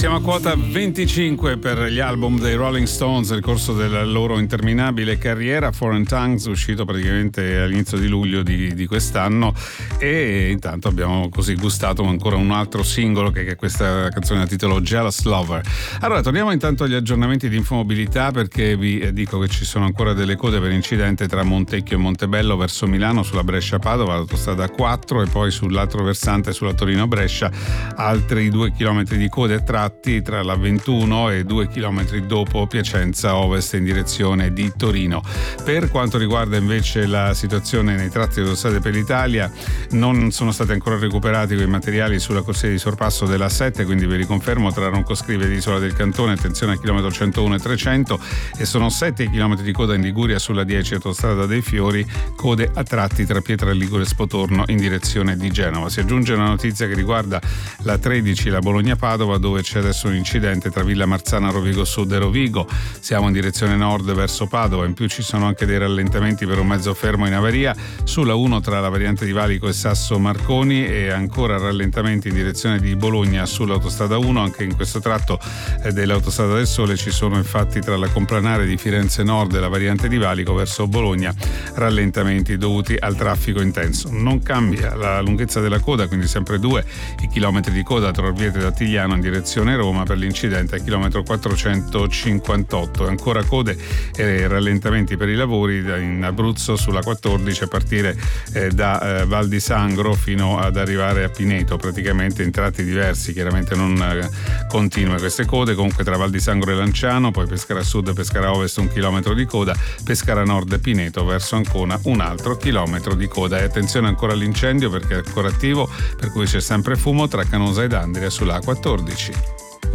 Siamo a quota 25 per gli album dei Rolling Stones nel corso della loro interminabile carriera. Foreign Tongues, uscito praticamente all'inizio di luglio di quest'anno, e intanto abbiamo così gustato ancora un altro singolo che è questa canzone a titolo Jealous Lover. Allora torniamo intanto agli aggiornamenti di infomobilità, perché vi dico che ci sono ancora delle code per incidente tra Montecchio e Montebello verso Milano sulla Brescia-Padova, l'autostrada 4, e poi sull'altro versante sulla Torino-Brescia altri 2 chilometri di code tratti tra la 21 e 2 chilometri dopo Piacenza Ovest in direzione di Torino. Per quanto riguarda invece la situazione nei tratti delle autostrade per l'Italia, non sono stati ancora recuperati quei materiali sulla corsia di sorpasso della 7, quindi vi riconfermo tra Roncoscrive ed Isola del Cantone attenzione al chilometro 101 e 300, e sono 7 chilometri di coda in Liguria sulla 10 autostrada dei Fiori, code a tratti tra Pietra Ligure e Spotorno in direzione di Genova. Si aggiunge una notizia che riguarda la 13, la Bologna-Padova, dove c'è adesso un incidente tra Villa Marzana, Rovigo Sud e Rovigo. Siamo in direzione nord verso Padova, in più ci sono anche dei rallentamenti per un mezzo fermo in avaria sulla 1 tra la variante di Valico e Sasso Marconi, e ancora rallentamenti in direzione di Bologna sull'autostrada 1. Anche in questo tratto dell'autostrada del Sole ci sono infatti tra la complanare di Firenze Nord e la variante di Valico verso Bologna rallentamenti dovuti al traffico intenso. Non cambia la lunghezza della coda, quindi sempre 2 i chilometri di coda tra Orvieto ed Attigliano in direzione Roma per l'incidente al chilometro 458. Ancora code e rallentamenti per i lavori in Abruzzo sulla 14 a partire da Val di Sangro fino ad arrivare a Pineto, praticamente in tratti diversi, chiaramente non continue queste code. Comunque tra Val di Sangro e Lanciano, poi Pescara Sud e Pescara Ovest 1 chilometro di coda, Pescara Nord e Pineto verso Ancona un altro chilometro di coda. E attenzione ancora all'incendio perché è ancora attivo, per cui c'è sempre fumo tra Canosa ed Andria sulla A14.